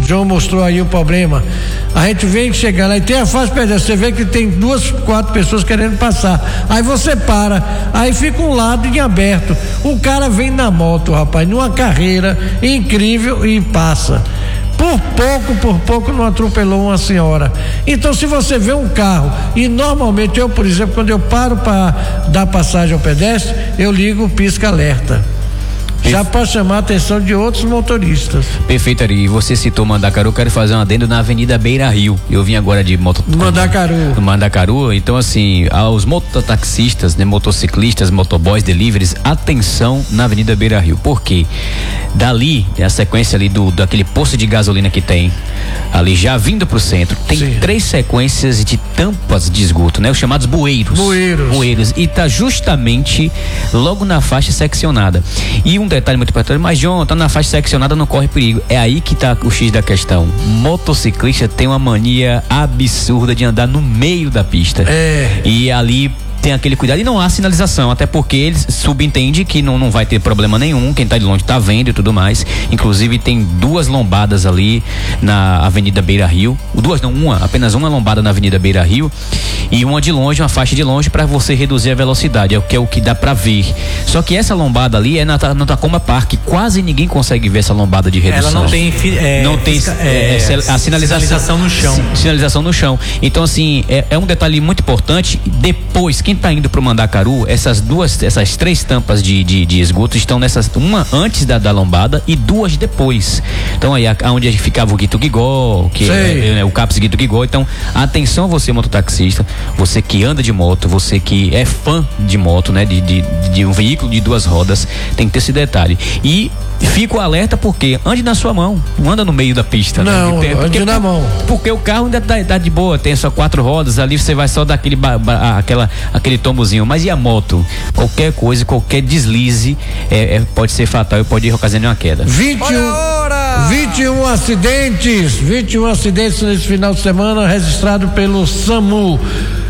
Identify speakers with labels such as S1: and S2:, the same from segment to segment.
S1: João mostrou aí o problema. A gente vem chegando, aí tem a faixa pedestre, você vê que tem 2, 4 pessoas querendo passar, aí você para, aí fica um lado em aberto, o cara vem na moto, rapaz, numa carreira incrível e passa. Por pouco não atropelou uma senhora. Então, se você vê um carro, e normalmente eu, por exemplo, quando eu paro para dar passagem ao pedestre, eu ligo o pisca-alerta, já para chamar a atenção de outros motoristas.
S2: Perfeito, Ari. E você citou Mandacaru, eu quero fazer um adendo na Avenida Beira Rio. Eu vim agora de Mandacaru. Então, assim, aos mototaxistas, né, motociclistas, motoboys, deliveries, atenção na Avenida Beira Rio. Por quê? Dali, a sequência ali daquele posto de gasolina que tem, ali já vindo pro centro, tem Sim. 3 sequências de tampas de esgoto, né? Os chamados bueiros. E tá justamente logo na faixa seccionada. E um detalhe muito importante, mas John, tá na faixa seccionada, não corre perigo. É aí que tá o X da questão. Motociclista tem uma mania absurda de andar no meio da pista. E ali tem aquele cuidado, e não há sinalização, até porque ele subentende que não vai ter problema nenhum, quem tá de longe tá vendo e tudo mais. Inclusive tem 2 lombadas ali na Avenida Beira Rio, apenas uma lombada na Avenida Beira Rio, e uma de longe, uma faixa de longe, para você reduzir a velocidade, é o que dá para ver. Só que essa lombada ali é na Tacoma Park, quase ninguém consegue ver essa lombada de redução.
S3: Ela não tem
S2: a sinalização no chão. Sinalização no chão. Então, assim, é um detalhe muito importante. Depois, quem tá indo pro Mandacaru, essas 3 tampas de esgoto estão uma antes da lombada e 2 depois. Então, aí onde ficava o Guito Guigó, que é o CAPS Guito Guigó. Então, atenção, você mototaxista, você que anda de moto, você que é fã de moto, né, de um veículo de 2 rodas, tem que ter esse detalhe. E fico alerta, porque ande na sua mão, não anda no meio da pista.
S1: Não,
S2: né?
S1: ande na mão.
S2: Porque o carro ainda tá de boa, tem só 4 rodas, ali você vai só dar aquele tombozinho. Mas e a moto? Qualquer coisa, qualquer deslize pode ser fatal e pode ocasionar uma queda.
S1: 21 acidentes nesse final de semana registrado pelo SAMU.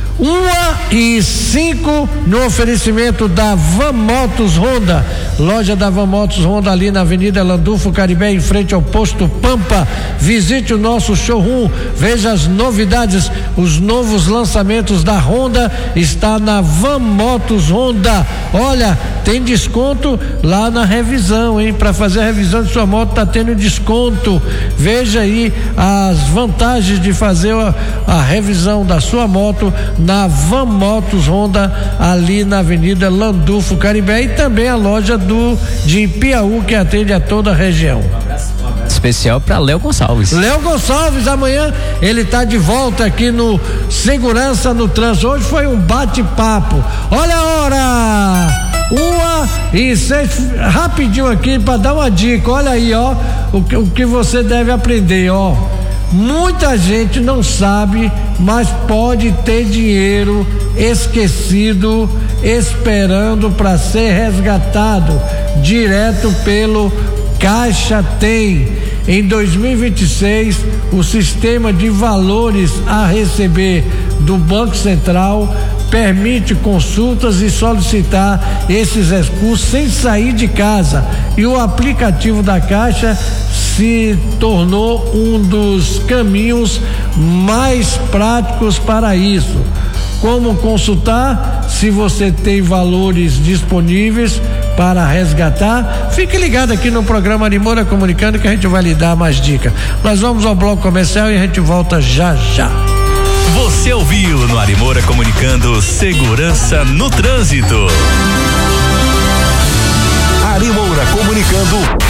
S1: 1h05 no oferecimento da Van Motos Honda, loja da Van Motos Honda ali na Avenida Landulfo Caribé, em frente ao posto Pampa. Visite o nosso showroom, veja as novidades, os novos lançamentos da Honda está na Van Motos Honda. Olha, tem desconto lá na revisão, hein? Para fazer a revisão de sua moto tá tendo desconto. Veja aí as vantagens de fazer a revisão da sua moto na Van Motos Honda, ali na Avenida Landulfo Caribé, e também a loja de Piauí, que atende a toda a região.
S2: Um abraço especial para Léo Gonçalves.
S1: Amanhã ele tá de volta aqui no Segurança no Trânsito. Hoje foi um bate-papo. Olha a hora! 1h06, rapidinho aqui para dar uma dica. Olha aí, ó, o que você deve aprender, ó. Muita gente não sabe, mas pode ter dinheiro esquecido esperando para ser resgatado direto pelo Caixa Tem. Em 2026, o sistema de valores a receber do Banco Central permite consultas e solicitar esses recursos sem sair de casa, e o aplicativo da Caixa se tornou um dos caminhos mais práticos para isso. Como consultar? Se você tem valores disponíveis para resgatar, fique ligado aqui no programa Ari Moura Comunicando, que a gente vai lhe dar mais dicas. Nós vamos ao bloco comercial e a gente volta já já.
S4: Você ouviu no Ari Moura Comunicando Segurança no Trânsito. Ari Moura Comunicando